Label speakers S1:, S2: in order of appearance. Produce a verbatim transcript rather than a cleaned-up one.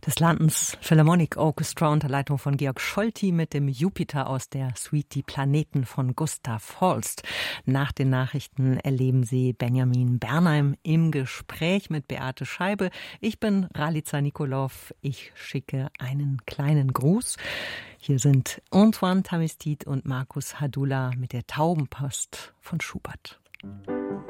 S1: des Londons Philharmonic Orchestra unter Leitung von Georg Scholti mit dem Jupiter aus der Suite Die Planeten von Gustav Holst. Nach den Nachrichten erleben Sie Benjamin Bernheim im Gespräch mit Beate Scheibe. Ich bin Ralica Nikolov. Ich schicke einen kleinen Gruß. Hier sind Antoine Tamistit und Markus Hadula mit der Taubenpost von Schubert.